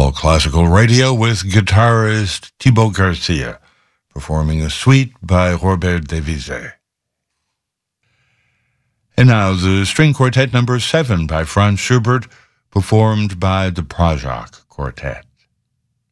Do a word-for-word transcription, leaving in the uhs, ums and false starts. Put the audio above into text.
All Classical Radio with guitarist Thibaut Garcia, performing a suite by Robert Devisay. And now the String Quartet number seven by Franz Schubert, performed by the Prajak Quartet.